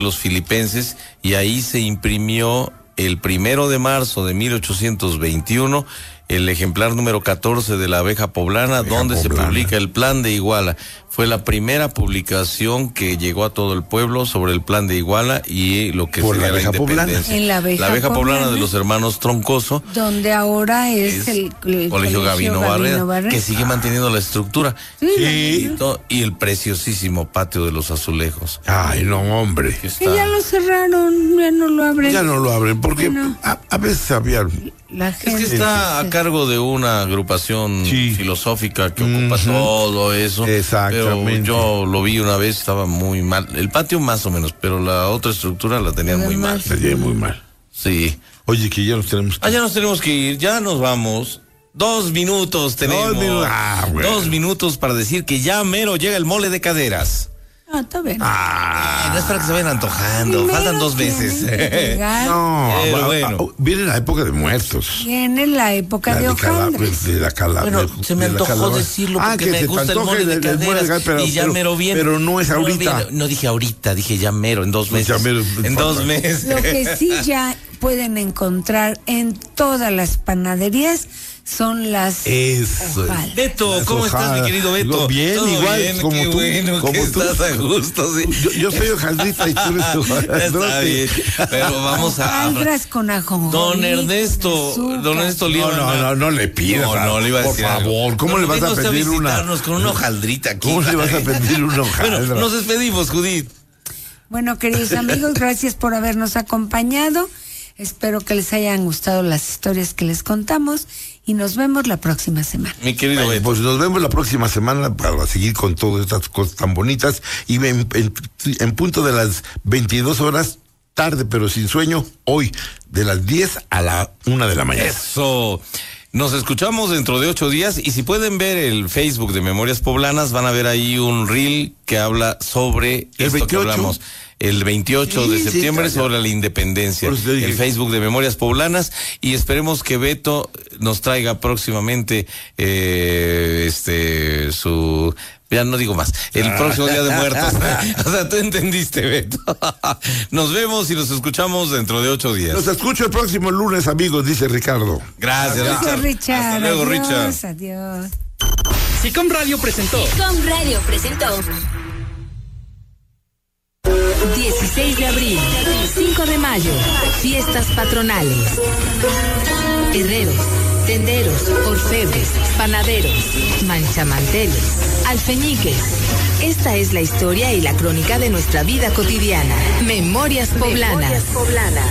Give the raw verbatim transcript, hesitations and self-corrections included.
los filipenses, y ahí se imprimió el primero de marzo de mil ochocientos veintiuno el ejemplar número catorce de la abeja poblana, abeja donde poblana. Se publica el plan de Iguala. Fue la primera publicación que llegó a todo el pueblo sobre el plan de Iguala y lo que sería la independencia. En la abeja, la abeja poblana, poblana de los hermanos Troncoso, donde ahora es, es el, el Colegio, Colegio Gabino, Gabino Barrera, Barrera, que sigue manteniendo la estructura. Sí, sí. Y, y el preciosísimo patio de los azulejos. Ay, no, hombre. Que, que ya lo cerraron, ya no lo abren. Ya no lo abren, porque bueno, a, a veces había... La gente, es que está a cargo de una agrupación sí. filosófica que ocupa uh-huh. todo eso. Exactamente. Pero yo lo vi una vez, estaba muy mal. El patio más o menos, pero la otra estructura la tenían muy mal. La tenían muy mal. Sí. Oye, que ya nos tenemos que... Ah, ya nos tenemos que ir, ya nos vamos. Dos minutos tenemos. Dos minutos, ah, bueno. Dos minutos para decir que ya mero llega el mole de caderas. Ah, está bien. Ah, no es para que se vayan antojando. Primero faltan dos meses. No, pero bueno. Viene la época de muertos. Viene la época la de hojaldres. De la cala, bueno, de, se me de antojó decirlo porque ah, que me gusta el mole de caderas. De, pero, y ya pero, mero viene. Pero no es ahorita. No, no dije ahorita, dije ya mero, en dos meses. Ya mero, en para, dos meses. Lo que sí ya pueden encontrar en todas las panaderías son las Eso. hojaldres. Beto, ¿cómo estás, mi querido Beto? Bien, ¿todo igual, bien? como Qué tú. Bueno, como que tú. Estás a gusto, sí. Yo, yo soy hojaldrita y tú eres hojaldrote. Está bien, pero vamos a... Hojaldras con ajonjolí. Don Ernesto, don Ernesto Líbana. No, no, no, no le pidas. No, no, le iba a por decir favor, algo. ¿cómo no, le vas a pedir a una? con una hojaldrita aquí. ¿Cómo le vas a pedir una hojaldra? Bueno, nos despedimos, Judith. Bueno, queridos amigos, gracias por habernos acompañado. Espero que les hayan gustado las historias que les contamos y nos vemos la próxima semana. Mi querido Beto. Pues nos vemos la próxima semana para seguir con todas estas cosas tan bonitas y en, en, en punto de las veintidós horas, tarde pero sin sueño, hoy de las diez a la una de la mañana. Eso. Nos escuchamos dentro de ocho días y si pueden ver el Facebook de Memorias Poblanas, van a ver ahí un reel que habla sobre el esto veintiocho. Que hablamos. El veintiocho sí, de septiembre sí, sobre la independencia. El Facebook de Memorias Poblanas y esperemos que Beto nos traiga próximamente eh, este su... Ya no digo más. El ah. próximo Día de Muertos. O sea, tú entendiste, Beto. Nos vemos y nos escuchamos dentro de ocho días. Los escucho el próximo lunes, amigos, dice Ricardo. Gracias, Gracias Richard. Richard. Hasta luego, adiós, Richard. Adiós. SICOM Radio presentó. SICOM Radio presentó. dieciséis de abril, cinco de mayo, fiestas patronales. Herreros, tenderos, orfebres, panaderos, manchamanteles, alfeñiques. Esta es la historia y la crónica de nuestra vida cotidiana. Memorias Poblanas. Memorias Poblanas.